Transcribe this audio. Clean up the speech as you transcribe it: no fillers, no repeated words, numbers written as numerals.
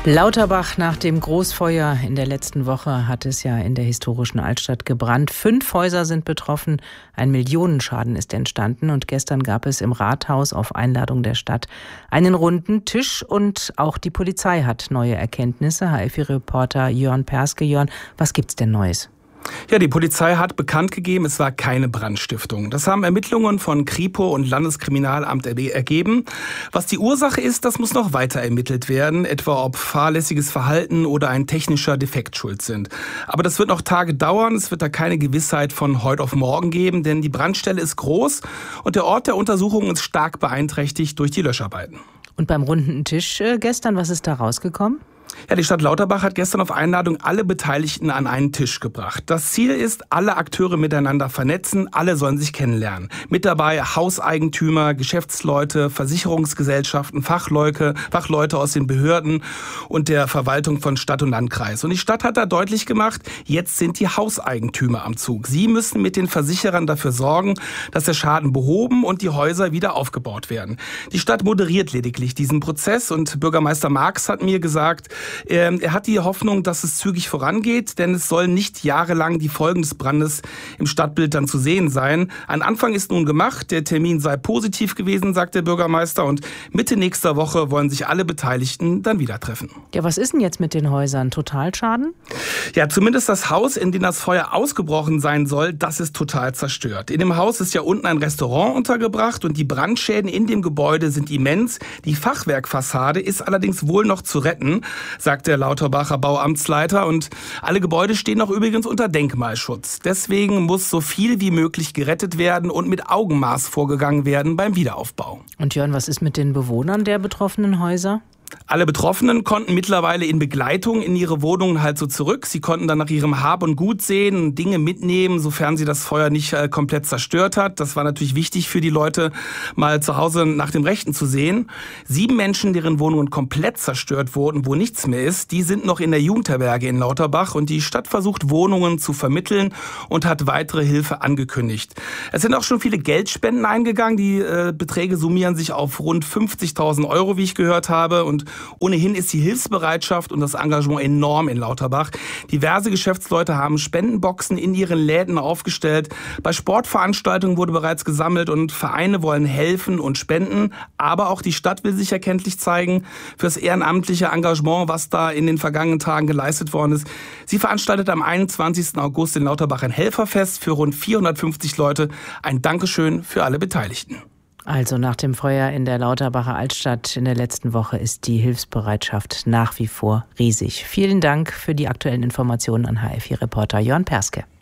Lauterbach nach dem Großfeuer in der letzten Woche hat es ja in der historischen Altstadt gebrannt. 5 Häuser sind betroffen, ein Millionenschaden ist entstanden und gestern gab es im Rathaus auf Einladung der Stadt einen runden Tisch und auch die Polizei hat neue Erkenntnisse. HFI-Reporter Jörn Perske. Jörn, was gibt's denn Neues? Ja, die Polizei hat bekannt gegeben, es war keine Brandstiftung. Das haben Ermittlungen von Kripo und Landeskriminalamt ergeben. Was die Ursache ist, das muss noch weiter ermittelt werden, etwa ob fahrlässiges Verhalten oder ein technischer Defekt schuld sind. Aber das wird noch Tage dauern, es wird da keine Gewissheit von heute auf morgen geben, denn die Brandstelle ist groß und der Ort der Untersuchung ist stark beeinträchtigt durch die Löscharbeiten. Und beim runden Tisch gestern, was ist da rausgekommen? Ja, die Stadt Lauterbach hat gestern auf Einladung alle Beteiligten an einen Tisch gebracht. Das Ziel ist, alle Akteure miteinander vernetzen, alle sollen sich kennenlernen. Mit dabei Hauseigentümer, Geschäftsleute, Versicherungsgesellschaften, Fachleute aus den Behörden und der Verwaltung von Stadt und Landkreis. Und die Stadt hat da deutlich gemacht, jetzt sind die Hauseigentümer am Zug. Sie müssen mit den Versicherern dafür sorgen, dass der Schaden behoben und die Häuser wieder aufgebaut werden. Die Stadt moderiert lediglich diesen Prozess und Bürgermeister Marx hat mir gesagt, er hat die Hoffnung, dass es zügig vorangeht, denn es sollen nicht jahrelang die Folgen des Brandes im Stadtbild dann zu sehen sein. Ein Anfang ist nun gemacht, der Termin sei positiv gewesen, sagt der Bürgermeister, und Mitte nächster Woche wollen sich alle Beteiligten dann wieder treffen. Ja, was ist denn jetzt mit den Häusern? Totalschaden? Ja, zumindest das Haus, in dem das Feuer ausgebrochen sein soll, das ist total zerstört. In dem Haus ist ja unten ein Restaurant untergebracht und die Brandschäden in dem Gebäude sind immens. Die Fachwerkfassade ist allerdings wohl noch zu retten, sagt der Lauterbacher Bauamtsleiter. Und alle Gebäude stehen auch übrigens unter Denkmalschutz. Deswegen muss so viel wie möglich gerettet werden und mit Augenmaß vorgegangen werden beim Wiederaufbau. Und Jörn, was ist mit den Bewohnern der betroffenen Häuser? Alle Betroffenen konnten mittlerweile in Begleitung in ihre Wohnungen halt so zurück. Sie konnten dann nach ihrem Hab und Gut sehen, Dinge mitnehmen, sofern sie das Feuer nicht komplett zerstört hat. Das war natürlich wichtig für die Leute, mal zu Hause nach dem Rechten zu sehen. 7 Menschen, deren Wohnungen komplett zerstört wurden, wo nichts mehr ist, die sind noch in der Jugendherberge in Lauterbach und die Stadt versucht, Wohnungen zu vermitteln und hat weitere Hilfe angekündigt. Es sind auch schon viele Geldspenden eingegangen. Die Beträge summieren sich auf rund 50.000 Euro, wie ich gehört habe. Und ohnehin ist die Hilfsbereitschaft und das Engagement enorm in Lauterbach. Diverse Geschäftsleute haben Spendenboxen in ihren Läden aufgestellt. Bei Sportveranstaltungen wurde bereits gesammelt und Vereine wollen helfen und spenden. Aber auch die Stadt will sich erkenntlich zeigen für das ehrenamtliche Engagement, was da in den vergangenen Tagen geleistet worden ist. Sie veranstaltet am 21. August in Lauterbach ein Helferfest für rund 450 Leute. Ein Dankeschön für alle Beteiligten. Also nach dem Feuer in der Lauterbacher Altstadt in der letzten Woche ist die Hilfsbereitschaft nach wie vor riesig. Vielen Dank für die aktuellen Informationen an HFI-Reporter Jörn Perske.